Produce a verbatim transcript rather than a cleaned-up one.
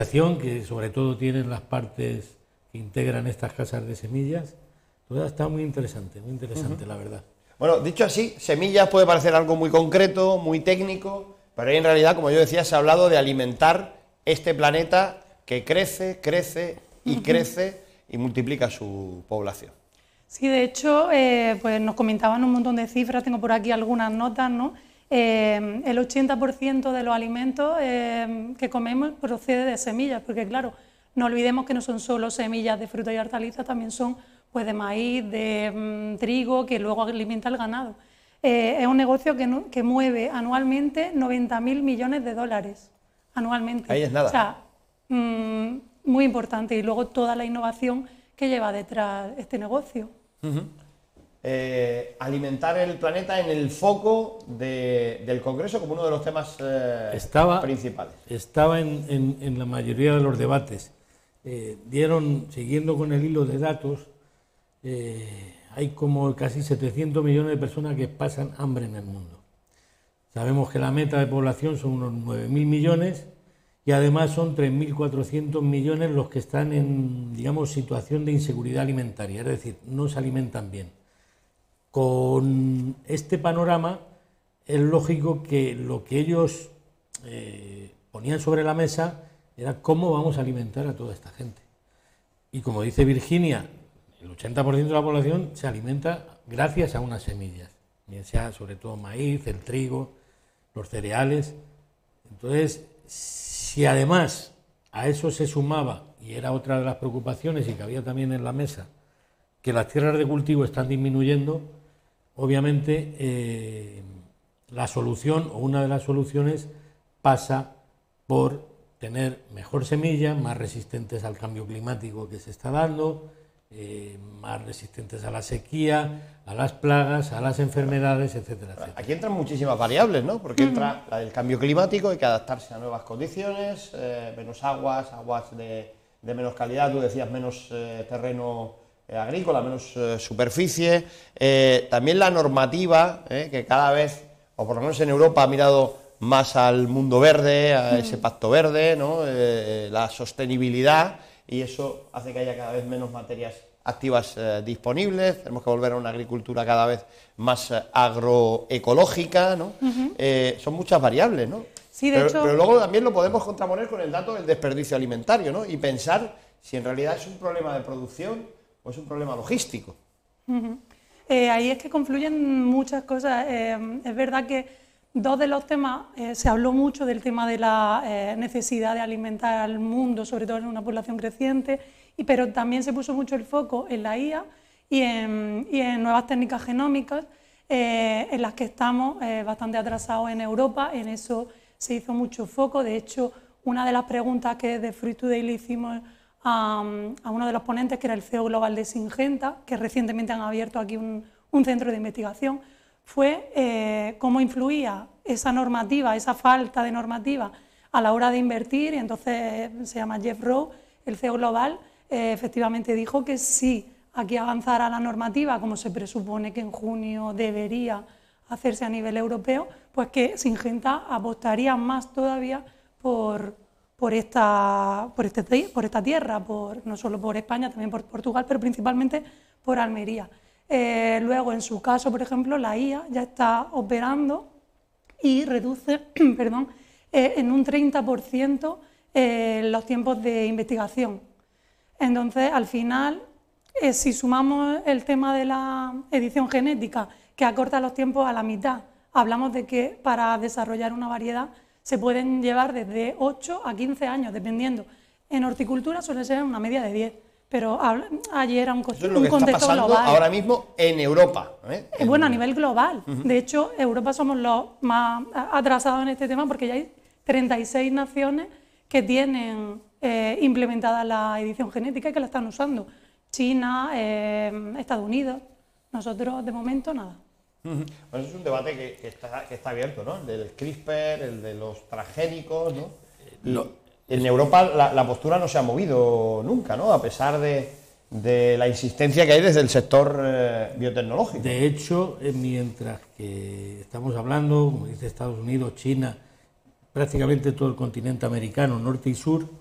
que sobre todo tienen las partes que integran estas casas de semillas. Todo está muy interesante, muy interesante, uh-huh. la verdad. Bueno, dicho así, semillas puede parecer algo muy concreto, muy técnico, pero en realidad, como yo decía, se ha hablado de alimentar este planeta que crece, crece y uh-huh. crece y multiplica su población. Sí, de hecho, eh, pues nos comentaban un montón de cifras, tengo por aquí algunas notas, ¿no? Eh, el ochenta por ciento de los alimentos eh, que comemos procede de semillas, porque claro, no olvidemos que no son solo semillas de frutas y hortalizas, también son pues de maíz, de mmm, trigo, que luego alimenta el ganado. Eh, es un negocio que, no, que mueve anualmente noventa mil millones de dólares, anualmente. Ahí es nada. O sea, mmm, muy importante, y luego toda la innovación que lleva detrás este negocio. Uh-huh. Eh, alimentar el planeta en el foco de, del Congreso como uno de los temas eh, estaba, principales. Estaba en, en, en la mayoría de los debates. Eh, dieron, siguiendo con el hilo de datos, eh, hay como casi setecientos millones de personas que pasan hambre en el mundo. Sabemos que la meta de población son unos nueve mil millones y además son tres mil cuatrocientos millones los que están en, digamos, situación de inseguridad alimentaria, es decir, no se alimentan bien. Con este panorama es lógico que lo que ellos eh, ponían sobre la mesa era cómo vamos a alimentar a toda esta gente. Y como dice Virginia, el ochenta por ciento de la población se alimenta gracias a unas semillas, bien sea sobre todo maíz, el trigo, los cereales. Entonces, si además a eso se sumaba, y era otra de las preocupaciones y que había también en la mesa, que las tierras de cultivo están disminuyendo, obviamente eh, la solución o una de las soluciones pasa por tener mejor semilla, más resistentes al cambio climático que se está dando, eh, más resistentes a la sequía, a las plagas, a las enfermedades, etcétera, etcétera. Aquí entran muchísimas variables, ¿no? Porque entra la del cambio climático, hay que adaptarse a nuevas condiciones, eh, menos aguas, aguas de, de menos calidad, tú decías menos eh, terreno agrícola, menos eh, superficie, eh, también la normativa, eh, que cada vez, o por lo menos en Europa, ha mirado más al mundo verde, a ese pacto verde, ¿no? eh, la sostenibilidad, y eso hace que haya cada vez menos materias activas eh, disponibles, tenemos que volver a una agricultura cada vez más eh, agroecológica, ¿no? Uh-huh. eh, son muchas variables, ¿no? Sí, de pero, hecho... pero luego también lo podemos contraponer con el dato del desperdicio alimentario, ¿no? Y pensar si en realidad es un problema de producción o es un problema logístico. Uh-huh. eh, ahí es que confluyen muchas cosas. Eh, es verdad que dos de los temas, eh, se habló mucho del tema de la eh, necesidad de alimentar al mundo, sobre todo en una población creciente, y, pero también se puso mucho el foco en la I A y en, y en nuevas técnicas genómicas, eh, en las que estamos eh, bastante atrasados en Europa. En eso se hizo mucho foco. De hecho, una de las preguntas que de Fruit Today le hicimos A, a uno de los ponentes, que era el C E O global de Syngenta, que recientemente han abierto aquí un, un centro de investigación, fue eh, cómo influía esa normativa, esa falta de normativa a la hora de invertir. Y entonces se llama Jeff Rowe, el C E O global, eh, efectivamente dijo que si aquí avanzara la normativa, como se presupone que en junio debería hacerse a nivel europeo, pues que Syngenta apostaría más todavía por... Por esta, por, este, por esta tierra, por, no solo por España, también por Portugal, pero principalmente por Almería. Eh, luego, en su caso, por ejemplo, la I A ya está operando y reduce perdón, eh, en un treinta por ciento eh, los tiempos de investigación. Entonces, al final, eh, si sumamos el tema de la edición genética, que acorta los tiempos a la mitad, hablamos de que para desarrollar una variedad se pueden llevar desde ocho a quince años, dependiendo. En horticultura suele ser una media de diez, pero ayer era un, Eso es lo un que contexto está pasando global. Ahora mismo en Europa. ¿eh? Es bueno a nivel global. Uh-huh. De hecho, Europa somos los más atrasados en este tema, porque ya hay treinta y seis naciones que tienen eh, implementada la edición genética y que la están usando. China, eh, Estados Unidos. Nosotros, de momento, nada. Uh-huh. Bueno, es un debate que, que, está, que está abierto, ¿no? El del CRISPR, el de los transgénicos, ¿no? Lo, en Europa la, la postura no se ha movido nunca, ¿no? A pesar de, de la insistencia que hay desde el sector eh, biotecnológico. De hecho, eh, mientras que estamos hablando, como dice Estados Unidos, China, prácticamente todo el continente americano, norte y sur,